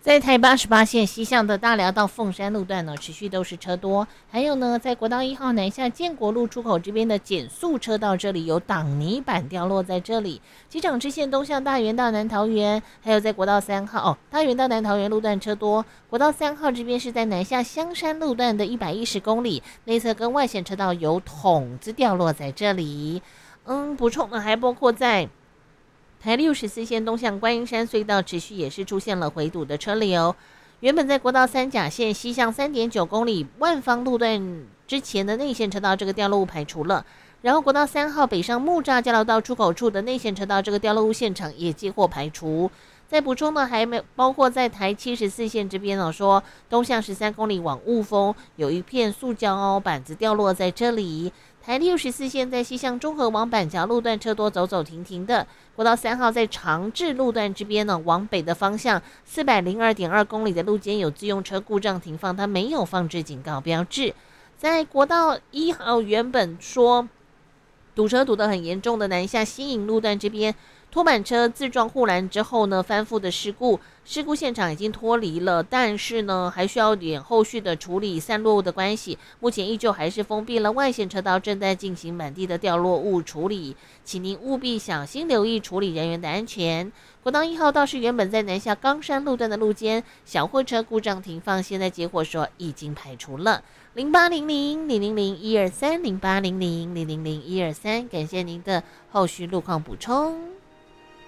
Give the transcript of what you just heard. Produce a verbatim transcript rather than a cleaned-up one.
在台八十八线西向的大寮到凤山路段呢，持续都是车多。还有呢，在国道一号南下建国路出口这边的减速车道，这里有挡泥板掉落在这里。机场支线东向大园到南桃园，还有在国道三号哦，大园到南桃园路段车多。国道三号这边是在南下香山路段的一百一十公里，内侧跟外线车道有筒子掉落在这里。嗯，补充呢还包括在台六十四线东向观音山隧道持续也是出现了回堵的车流，原本在国道三甲线西向三点九公里万方路段之前的内线车道这个掉落物排除了，然后国道三号北上木栅交流道出口处的内线车道这个掉落物现场也接获排除。再补充呢，还没包括在台七十四线这边呢，说东向十三公里往雾峰有一片塑胶板子掉落在这里。台六十四线在西向中和往板桥路段车多走走停停的，国道三号在长治路段这边呢，往北的方向四百零二点二公里的路间有自用车故障停放，它没有放置警告标志。在国道一号原本说堵车堵得很严重的南下新营路段这边，拖板车自撞护栏之后呢，翻覆的事故，事故现场已经脱离了，但是呢，还需要点后续的处理散落物的关系，目前依旧还是封闭了外线车道，正在进行满地的掉落物处理，请您务必小心留意处理人员的安全。国道一号倒是原本在南下冈山路段的路间，小货车故障停放，现在结果说已经排除了。零八零零零零零一二三零八零零零零零一二三，感谢您的后续路况补充。